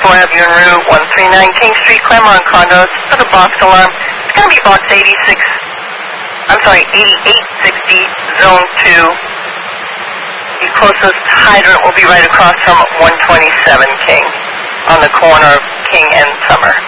Avenue and Route 139 King Street, Claremont Condos, for the box alarm. It's going to be box 8860, Zone 2. The closest hydrant will be right across from 127 King, on the corner of King and Summer.